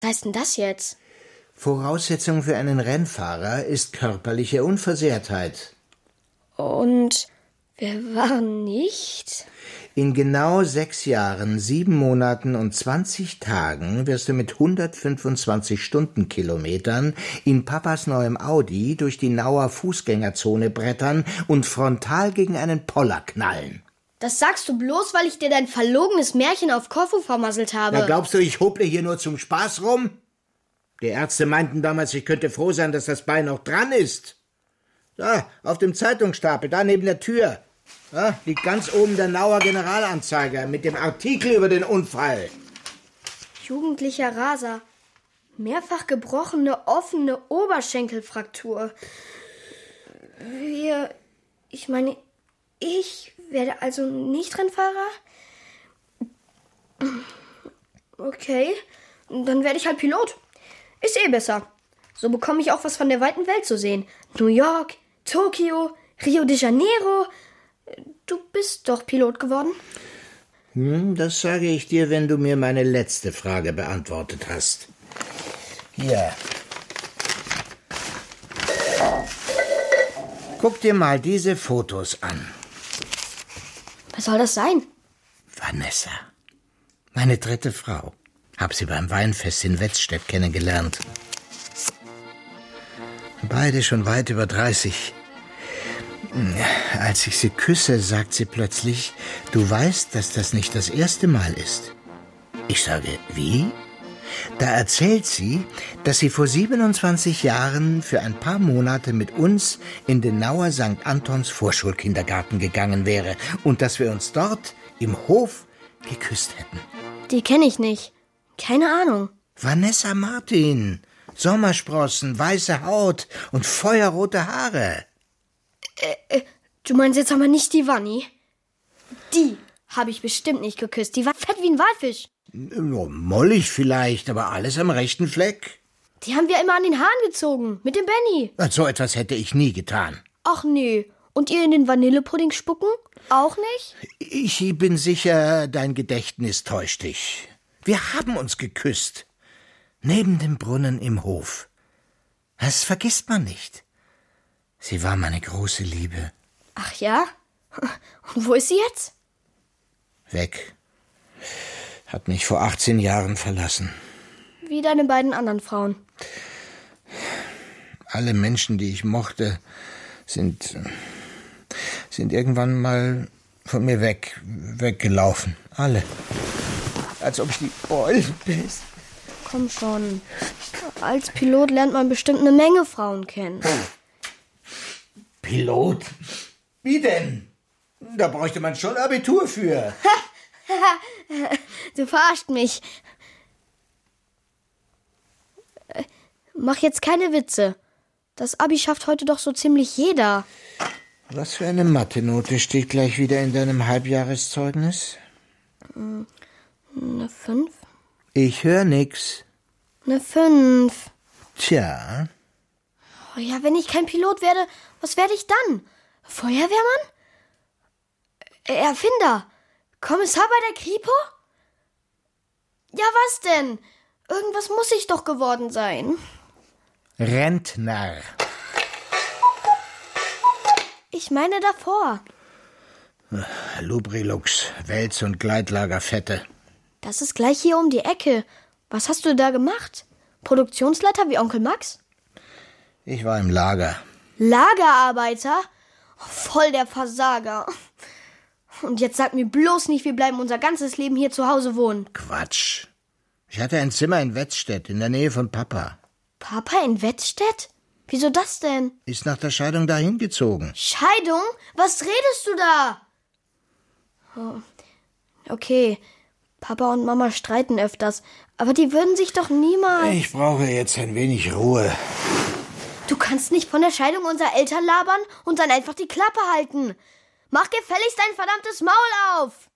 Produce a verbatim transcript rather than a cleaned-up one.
Was heißt denn das jetzt? Voraussetzung für einen Rennfahrer ist körperliche Unversehrtheit. Und wir waren nicht? In genau sechs Jahren, sieben Monaten und zwanzig Tagen wirst du mit hundertfünfundzwanzig Stundenkilometern in Papas neuem Audi durch die Nauer Fußgängerzone brettern und frontal gegen einen Poller knallen. Das sagst du bloß, weil ich dir dein verlogenes Märchen auf Korfu vermasselt habe. Na, glaubst du, ich hople hier nur zum Spaß rum? Die Ärzte meinten damals, ich könnte froh sein, dass das Bein noch dran ist. Da, auf dem Zeitungsstapel, da neben der Tür. Da liegt ganz oben der Nauer Generalanzeiger mit dem Artikel über den Unfall. Jugendlicher Raser. Mehrfach gebrochene, offene Oberschenkelfraktur. Wir, ich meine, ich werde also nicht Rennfahrer? Okay, dann werde ich halt Pilot. Ist eh besser. So bekomme ich auch was von der weiten Welt zu sehen. New York, Tokio, Rio de Janeiro. Du bist doch Pilot geworden? Hm, das sage ich dir, wenn du mir meine letzte Frage beantwortet hast. Hier. Guck dir mal diese Fotos an. Was soll das sein? Vanessa. Meine dritte Frau. Hab sie beim Weinfest in Wetzstedt kennengelernt. Beide schon weit über dreißig. Als ich sie küsse, sagt sie plötzlich, du weißt, dass das nicht das erste Mal ist. Ich sage, wie? Da erzählt sie, dass sie vor siebenundzwanzig Jahren für ein paar Monate mit uns in den Nauer Sankt Antons Vorschulkindergarten gegangen wäre und dass wir uns dort im Hof geküsst hätten. Die kenne ich nicht. Keine Ahnung. Vanessa Martin. Sommersprossen, weiße Haut und feuerrote Haare. Äh, äh, du meinst jetzt aber nicht die Vanni? Die habe ich bestimmt nicht geküsst. Die war fett wie ein Walfisch. Mollig vielleicht, aber alles am rechten Fleck. Die haben wir immer an den Haaren gezogen. Mit dem Benny. So etwas hätte ich nie getan. Ach nee. Und ihr in den Vanillepudding spucken? Auch nicht? Ich bin sicher, dein Gedächtnis täuscht dich. Wir haben uns geküsst. Neben dem Brunnen im Hof. Das vergisst man nicht. Sie war meine große Liebe. Ach ja? Und wo ist sie jetzt? Weg. Hat mich vor achtzehn Jahren verlassen. Wie deine beiden anderen Frauen. Alle Menschen, die ich mochte, sind, sind irgendwann mal von mir weg, weggelaufen. Alle. Als ob ich die Eulen bin. Komm schon. Als Pilot lernt man bestimmt eine Menge Frauen kennen. Pilot? Wie denn? Da bräuchte man schon Abitur für. Du verarscht mich. Mach jetzt keine Witze. Das Abi schafft heute doch so ziemlich jeder. Was für eine Mathe-Note steht gleich wieder in deinem Halbjahreszeugnis? Eine fünf? Ich höre nix. Eine fünf. Tja. Oh ja, wenn ich kein Pilot werde, was werde ich dann? Feuerwehrmann? Erfinder? Kommissar bei der Kripo? Ja, was denn? Irgendwas muss ich doch geworden sein. Rentner. Ich meine davor. Lubrilux, Wälz- und Gleitlagerfette. Das ist gleich hier um die Ecke. Was hast du da gemacht? Produktionsleiter wie Onkel Max? Ich war im Lager. Lagerarbeiter? Voll der Versager. Und jetzt sag mir bloß nicht, wir bleiben unser ganzes Leben hier zu Hause wohnen. Quatsch. Ich hatte ein Zimmer in Wetzstedt, in der Nähe von Papa. Papa in Wetzstedt? Wieso das denn? Ist nach der Scheidung dahin gezogen. Scheidung? Was redest du da? Oh. Okay, Papa und Mama streiten öfters, aber die würden sich doch niemals... Ich brauche jetzt ein wenig Ruhe. Du kannst nicht von der Scheidung unserer Eltern labern und dann einfach die Klappe halten. Mach gefälligst dein verdammtes Maul auf!